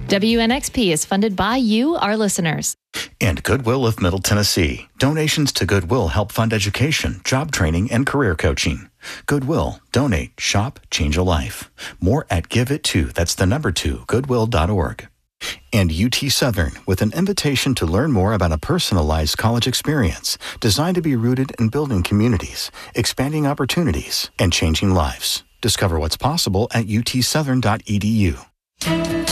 WNXP is funded by you, our listeners. And Goodwill of Middle Tennessee. Donations to Goodwill help fund education, job training, and career coaching. Goodwill. Donate. Shop. Change a life. More at GiveIt2. That's the number 2, goodwill.org. And UT Southern, with an invitation to learn more about a personalized college experience designed to be rooted in building communities, expanding opportunities, and changing lives. Discover what's possible at utsouthern.edu.